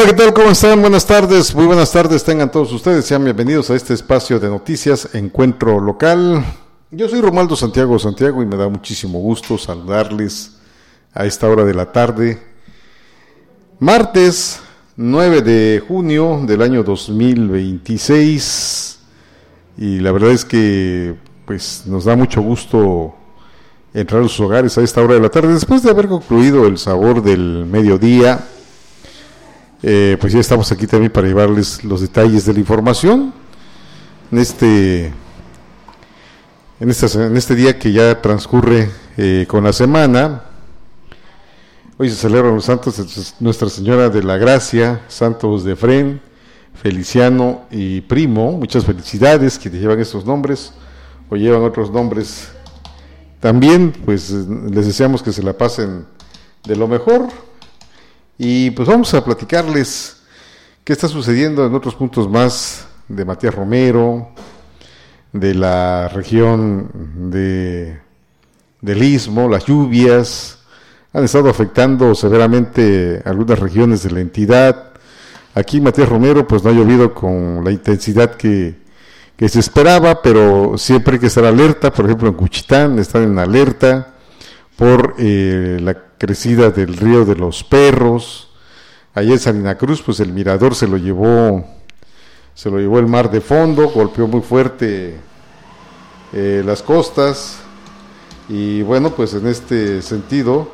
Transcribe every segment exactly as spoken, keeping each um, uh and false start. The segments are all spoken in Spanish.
¿qué tal? ¿Cómo están? Buenas tardes, muy buenas tardes tengan todos ustedes, sean bienvenidos a este espacio de noticias Encuentro Local. Yo soy Romualdo Santiago Santiago y me da muchísimo gusto saludarles a esta hora de la tarde, martes nueve de junio del año dos mil veintiséis, y la verdad es que pues nos da mucho gusto entrar a sus hogares a esta hora de la tarde, después de haber concluido el sabor del mediodía. Eh, pues ya estamos aquí también para llevarles los detalles de la información en este en este, en este día que ya transcurre eh, con la semana. Hoy se celebran los santos de Nuestra Señora de la Gracia, santos de Efrén, Feliciano y Primo. Muchas felicidades que te llevan estos nombres o llevan otros nombres también. Pues les deseamos que se la pasen de lo mejor. Y pues vamos a platicarles qué está sucediendo en otros puntos más de Matías Romero, de la región de, del Istmo. Las lluvias han estado afectando severamente algunas regiones de la entidad. Aquí en Matías Romero pues no ha llovido con la intensidad que, que se esperaba, pero siempre hay que estar alerta. Por ejemplo, en Cuchitán están en alerta por eh, la crecida del río de los Perros. Allá en Salina Cruz, pues el mirador se lo llevó, se lo llevó el mar de fondo, golpeó muy fuerte eh, las costas, y bueno, pues en este sentido,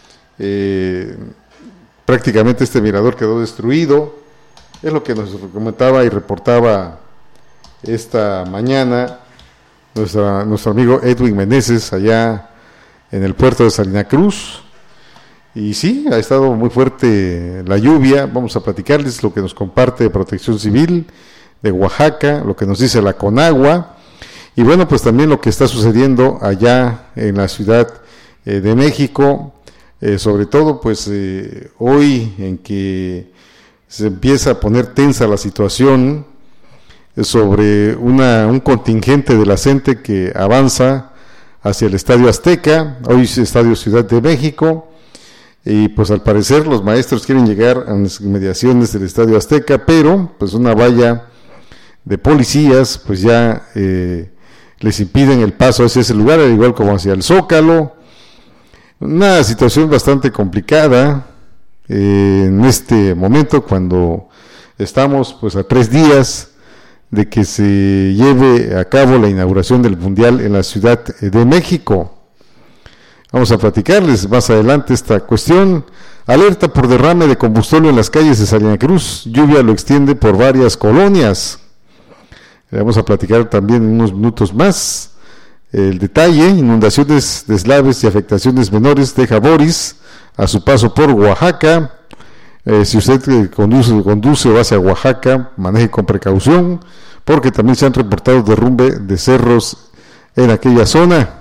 eh, prácticamente este mirador quedó destruido. Es lo que nos comentaba y reportaba esta mañana nuestra, nuestro amigo Edwin Meneses allá en el puerto de Salina Cruz. Y sí, ha estado muy fuerte la lluvia. Vamos a platicarles lo que nos comparte Protección Civil de Oaxaca, lo que nos dice la Conagua, y bueno, pues también lo que está sucediendo allá en la Ciudad eh, de México, eh, sobre todo pues eh, hoy en que se empieza a poner tensa la situación eh, sobre una, un contingente de la CENTE que avanza hacia el Estadio Azteca. Hoy es Estadio Ciudad de México. Y pues al parecer los maestros quieren llegar a las inmediaciones del Estadio Azteca, pero pues una valla de policías pues ya eh, les impiden el paso hacia ese lugar, al igual como hacia el Zócalo. Una situación bastante complicada eh, en este momento, cuando estamos pues a tres días de que se lleve a cabo la inauguración del Mundial en la Ciudad de México. Vamos a platicarles más adelante esta cuestión. Alerta por derrame de combustible en las calles de Salina Cruz. Lluvia lo extiende por varias colonias. Vamos a platicar también en unos minutos más el detalle. Inundaciones, deslaves y afectaciones menores deja Boris a su paso por Oaxaca. Eh, si usted eh, conduce, conduce o va hacia Oaxaca, maneje con precaución, porque también se han reportado derrumbe de cerros en aquella zona.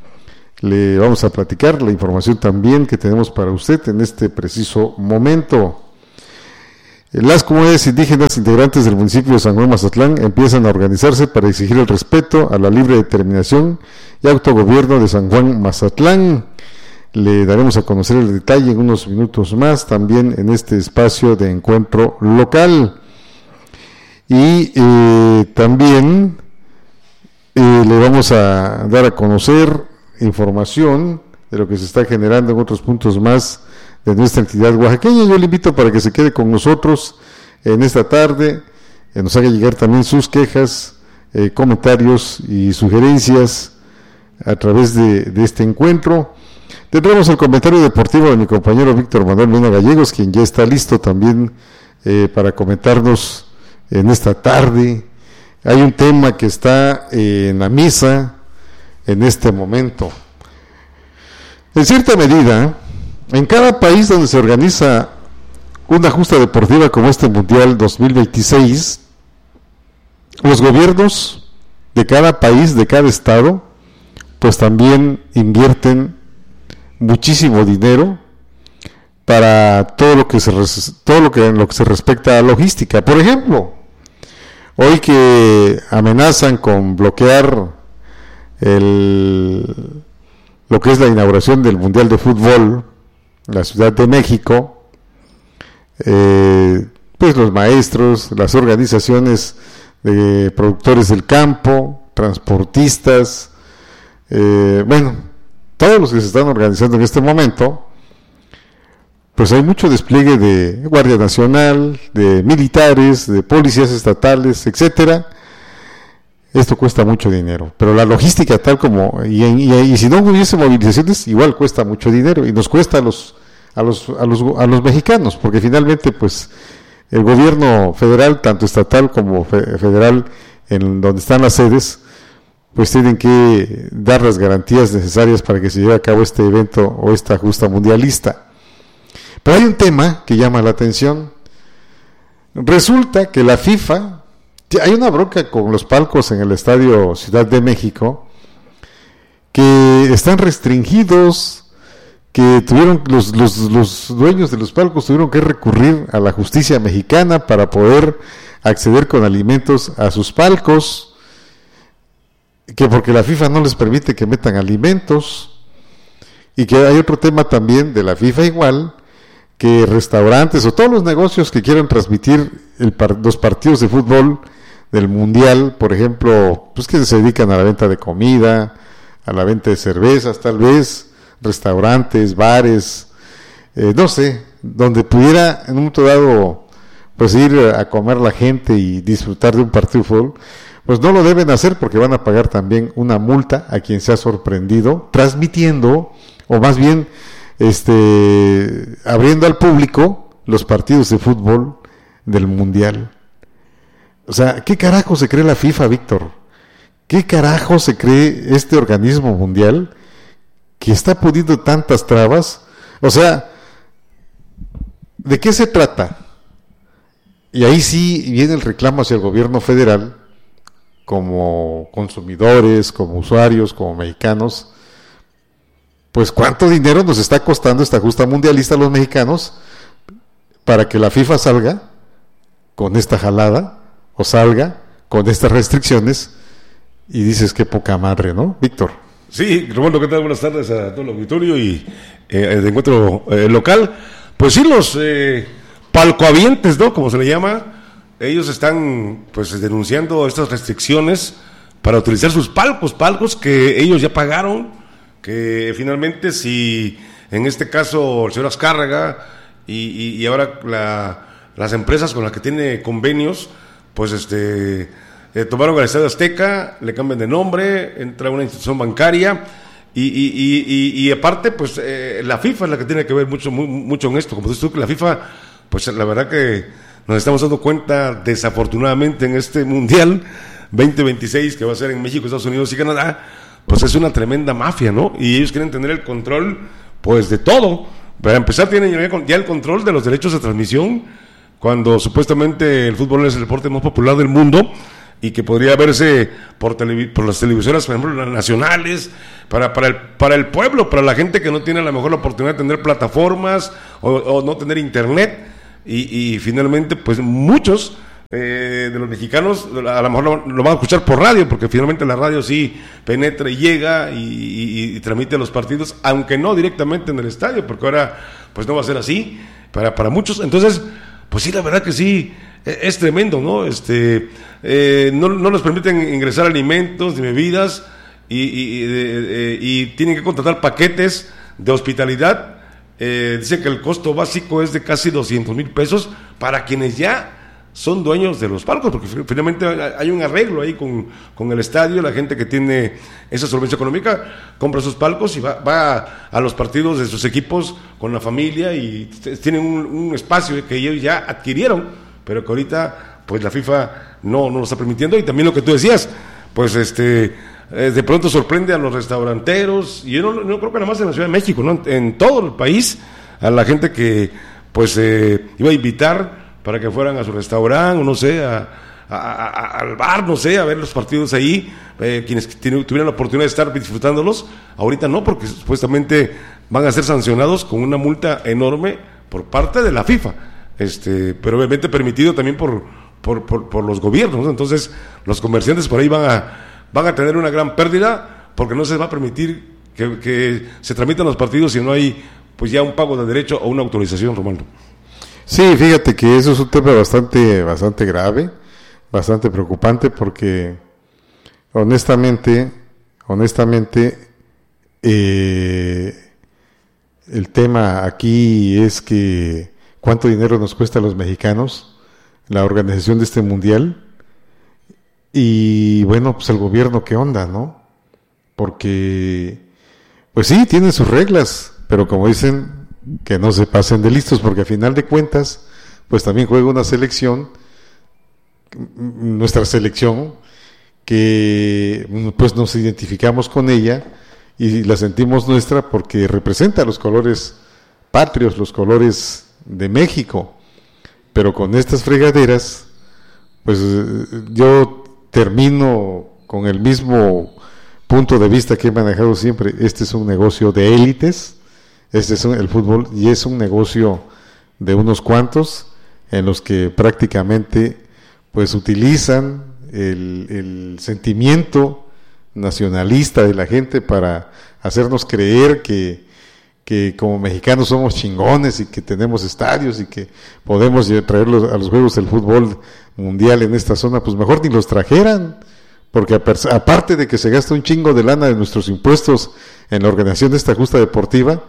Le vamos a platicar la información también que tenemos para usted en este preciso momento. Las comunidades indígenas integrantes del municipio de San Juan Mazatlán empiezan a organizarse para exigir el respeto a la libre determinación y autogobierno de San Juan Mazatlán. Le daremos a conocer el detalle en unos minutos más, también en este espacio de encuentro local. Y eh, también eh, le vamos a dar a conocer información de lo que se está generando en otros puntos más de nuestra entidad oaxaqueña. Yo le invito para que se quede con nosotros en esta tarde, eh, nos haga llegar también sus quejas, eh, comentarios y sugerencias a través de, de este encuentro. Tendremos el comentario deportivo de mi compañero Víctor Manuel Mena Gallegos, quien ya está listo también eh, para comentarnos en esta tarde. Hay un tema que está eh, en la mesa en este momento. En cierta medida, en cada país donde se organiza una justa deportiva como este Mundial dos mil veintiséis, los gobiernos de cada país, de cada estado, pues también invierten muchísimo dinero para todo lo que se todo lo que en lo que se respecta a logística. Por ejemplo, hoy que amenazan con bloquear el lo que es la inauguración del Mundial de Fútbol en la Ciudad de México, eh, pues los maestros, las organizaciones de productores del campo, transportistas, eh, bueno, todos los que se están organizando en este momento, pues hay mucho despliegue de Guardia Nacional, de militares, de policías estatales, etcétera. Esto cuesta mucho dinero, pero la logística tal como, y, y, y si no hubiese movilizaciones, igual cuesta mucho dinero, y nos cuesta a los, a los, a los, a los mexicanos, porque finalmente, pues, el gobierno federal, tanto estatal como fe, federal, en donde están las sedes, pues tienen que dar las garantías necesarias para que se lleve a cabo este evento o esta justa mundialista. Pero hay un tema que llama la atención. Resulta que la FIFA, hay una bronca con los palcos en el Estadio Ciudad de México, que están restringidos, que tuvieron los, los, los dueños de los palcos tuvieron que recurrir a la justicia mexicana para poder acceder con alimentos a sus palcos, que porque la FIFA no les permite que metan alimentos, y que hay otro tema también de la FIFA igual, que restaurantes o todos los negocios que quieran transmitir el par, los partidos de fútbol del mundial, por ejemplo, pues que se dedican a la venta de comida, a la venta de cervezas, tal vez, restaurantes, bares, eh, no sé, donde pudiera en un momento dado pues ir a comer la gente y disfrutar de un partido de fútbol, pues no lo deben hacer porque van a pagar también una multa a quien se ha sorprendido transmitiendo, o más bien este abriendo al público los partidos de fútbol del mundial. O sea, ¿qué carajo se cree la FIFA, Víctor? ¿Qué carajo se cree este organismo mundial que está poniendo tantas trabas? O sea, ¿de qué se trata? Y ahí sí viene el reclamo hacia el gobierno federal, como consumidores, como usuarios, como mexicanos. Pues ¿cuánto dinero nos está costando esta justa mundialista a los mexicanos para que la FIFA salga con esta jalada o salga con estas restricciones? Y dices, qué poca madre, ¿no, Víctor? Sí, Romualdo, ¿qué tal? Buenas tardes a todo el auditorio y eh, de encuentro eh, local. Pues sí, los eh, palcohabientes, ¿no? Como se le llama, ellos están pues denunciando estas restricciones para utilizar sus palcos, palcos que ellos ya pagaron, que finalmente si en este caso el señor Azcárraga y, y, y ahora la, las empresas con las que tiene convenios, pues este eh, tomaron el Estadio Azteca, le cambian de nombre, entra una institución bancaria y, y, y, y, y aparte pues eh, la FIFA es la que tiene que ver mucho, muy, mucho en esto, como dices tú, que la FIFA, pues la verdad que nos estamos dando cuenta desafortunadamente en este Mundial veinte veintiséis que va a ser en México, Estados Unidos y Canadá, pues es una tremenda mafia, ¿no? Y ellos quieren tener el control, pues, de todo. Para empezar, tienen ya el control de los derechos de transmisión, cuando supuestamente el fútbol es el deporte más popular del mundo, y que podría verse por, televi- por las televisoras, por ejemplo, las nacionales, para, para, el, para el pueblo, para la gente que no tiene a lo mejor la oportunidad de tener plataformas, o, o no tener internet, y, y finalmente, pues, muchos... Eh, de los mexicanos a lo mejor lo, lo van a escuchar por radio, porque finalmente la radio sí penetra y llega y, y, y transmite los partidos, aunque no directamente en el estadio, porque ahora pues no va a ser así para, para muchos. Entonces, pues sí, la verdad que sí, es, es tremendo, ¿no? Este, eh, no, no les permiten ingresar alimentos ni bebidas y, y, y, y tienen que contratar paquetes de hospitalidad. Eh, dice que el costo básico es de casi doscientos mil pesos para quienes ya son dueños de los palcos, porque finalmente hay un arreglo ahí con, con el estadio. La gente que tiene esa solvencia económica compra sus palcos y va, va a los partidos de sus equipos con la familia y tienen un, un espacio que ellos ya adquirieron, pero que ahorita pues la FIFA no, no lo está permitiendo. Y también lo que tú decías, pues este eh, de pronto sorprende a los restauranteros, y yo no, no creo que nada más en la Ciudad de México, ¿no? En, en todo el país, a la gente que pues eh, iba a invitar para que fueran a su restaurante, o no sé, a, a, a, al bar, no sé, a ver los partidos ahí, eh, quienes tiene, tuvieran la oportunidad de estar disfrutándolos. Ahorita no, porque supuestamente van a ser sancionados con una multa enorme por parte de la FIFA, este, pero obviamente permitido también por, por, por, por los gobiernos, ¿no? Entonces los comerciantes por ahí van a, van a tener una gran pérdida, porque no se va a permitir que, que se tramitan los partidos si no hay pues ya un pago de derecho o una autorización, Romualdo. Sí, fíjate que eso es un tema bastante, bastante grave, bastante preocupante, porque honestamente, honestamente, eh, el tema aquí es que cuánto dinero nos cuesta a los mexicanos la organización de este mundial, y bueno, pues el gobierno, ¿qué onda, no? Porque, pues sí, tienen sus reglas, pero como dicen, que no se pasen de listos, porque a final de cuentas, pues también juega una selección, nuestra selección, que pues nos identificamos con ella y la sentimos nuestra porque representa los colores patrios, los colores de México. Pero con estas fregaderas, pues yo termino con el mismo punto de vista que he manejado siempre. Este es un negocio de élites, este es un, el fútbol, y es un negocio de unos cuantos en los que prácticamente pues utilizan el, el sentimiento nacionalista de la gente para hacernos creer que que como mexicanos somos chingones y que tenemos estadios y que podemos traerlos a los juegos del fútbol mundial en esta zona. Pues mejor ni los trajeran, porque aparte de que se gasta un chingo de lana de nuestros impuestos en la organización de esta justa deportiva,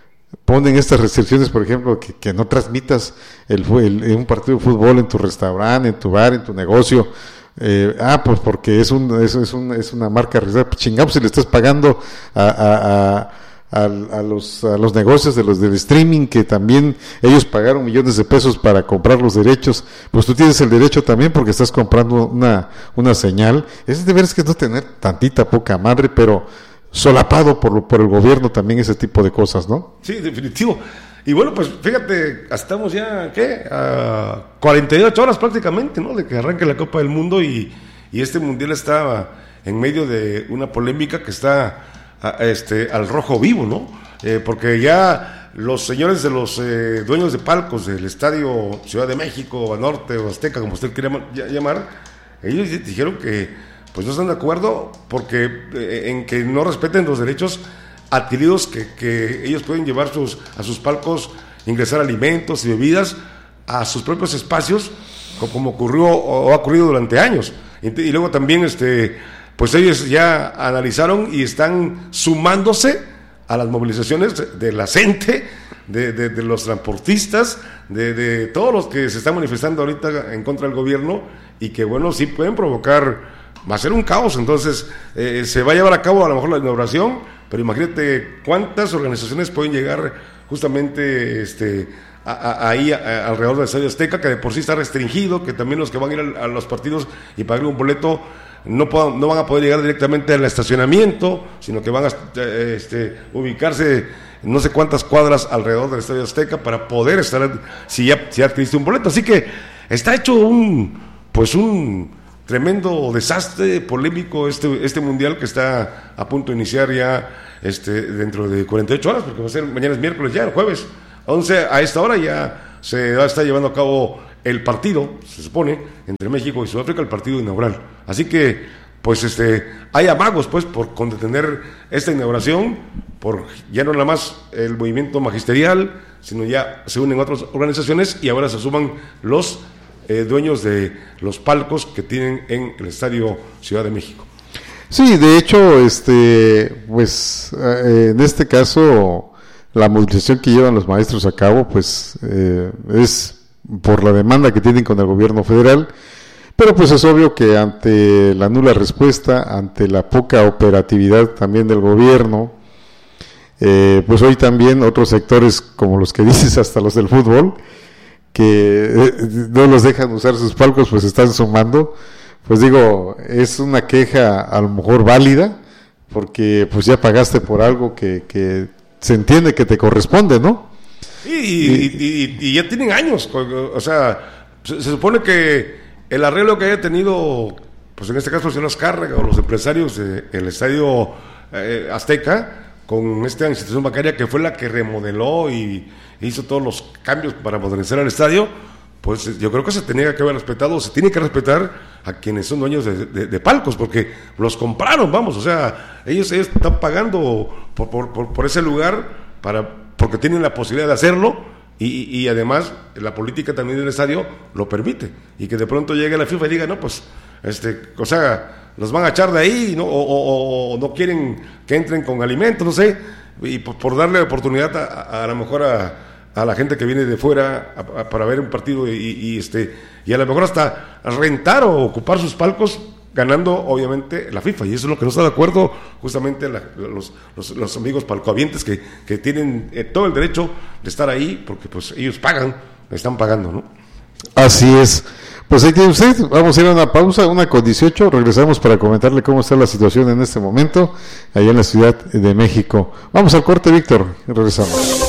ponen estas restricciones, por ejemplo, que, que no transmitas el, el, un partido de fútbol en tu restaurante, en tu bar, en tu negocio. Eh, ah, pues porque es, un, es, es, un, es una marca registrada. Chingado, si le estás pagando a... a, a A, a los a los negocios de los del streaming, que también ellos pagaron millones de pesos para comprar los derechos, pues tú tienes el derecho también porque estás comprando una una señal. Es de veras que no tener tantita poca madre, pero solapado por por el gobierno también ese tipo de cosas, ¿no? Sí, definitivo. Y bueno, pues fíjate, estamos ya, ¿qué? A cuarenta y ocho horas prácticamente, ¿no? De que arranque la Copa del Mundo, y, y este mundial está en medio de una polémica que está A, este, al rojo vivo, ¿no? Eh, porque ya los señores de los eh, dueños de palcos del Estadio Ciudad de México, Banorte o Azteca, como usted quiera llamar, ellos dijeron que pues no están de acuerdo porque eh, en que no respeten los derechos adquiridos, que, que ellos pueden llevar sus, a sus palcos, ingresar alimentos y bebidas a sus propios espacios, como ocurrió o ha ocurrido durante años. Y, y luego también este pues ellos ya analizaron y están sumándose a las movilizaciones de la gente, de, de, de los transportistas, de, de todos los que se están manifestando ahorita en contra del gobierno, y que bueno, sí pueden provocar, va a ser un caos. Entonces eh, se va a llevar a cabo a lo mejor la inauguración, pero imagínate cuántas organizaciones pueden llegar justamente este a, a, ahí a, a, alrededor del Estadio Azteca, que de por sí está restringido, que también los que van a ir a, a los partidos y pagar un boleto No, puedan, no van a poder llegar directamente al estacionamiento, sino que van a este, ubicarse no sé cuántas cuadras alrededor del Estadio Azteca para poder estar, si ya, si ya adquiriste un boleto. Así que está hecho un pues un tremendo desastre polémico este, este mundial, que está a punto de iniciar ya este, dentro de cuarenta y ocho horas, porque va a ser, mañana es miércoles, ya el jueves once, a esta hora ya se va a estar llevando a cabo el partido, se supone, entre México y Sudáfrica, el partido inaugural. Así que, pues, este, hay amagos, pues, por con detener esta inauguración, por ya no nada más el movimiento magisterial, sino ya se unen otras organizaciones y ahora se suman los eh, dueños de los palcos que tienen en el Estadio Ciudad de México. Sí, de hecho, este, pues, eh, en este caso, la movilización que llevan los maestros a cabo, pues, eh, es por la demanda que tienen con el gobierno federal, pero pues es obvio que ante la nula respuesta, ante la poca operatividad también del gobierno, eh, pues hoy también otros sectores como los que dices, hasta los del fútbol, que eh, no los dejan usar sus palcos, pues están sumando. Pues digo, es una queja a lo mejor válida, porque pues ya pagaste por algo que, que se entiende que te corresponde, ¿no? Y, y, y, y ya tienen años, o sea, se, se supone que el arreglo que haya tenido, pues en este caso el señor Azcárraga o los empresarios del Estadio eh, Azteca, con esta institución bancaria que fue la que remodeló y hizo todos los cambios para modernizar el estadio, pues yo creo que se tenía que haber respetado, se tiene que respetar a quienes son dueños de, de, de palcos, porque los compraron, vamos, o sea, ellos, ellos están pagando por, por, por, por ese lugar para... porque tienen la posibilidad de hacerlo, y, y además la política también del estadio lo permite, y que de pronto llegue la FIFA y diga, no, pues, este, o sea, los van a echar de ahí, ¿no? o, o, o no quieren que entren con alimentos, no sé, y por, por darle oportunidad a, a, a lo mejor a, a la gente que viene de fuera a, a, para ver un partido y, y, este, y a lo mejor hasta rentar o ocupar sus palcos, ganando obviamente la FIFA, y eso es lo que no está de acuerdo justamente la, los, los, los amigos palcohabientes que, que tienen eh, todo el derecho de estar ahí, porque pues ellos pagan, están pagando, ¿no? Así es. Pues ahí tiene usted, vamos a ir a una pausa, una con dieciocho, regresamos para comentarle cómo está la situación en este momento allá en la Ciudad de México. Vamos al corte, Víctor, regresamos.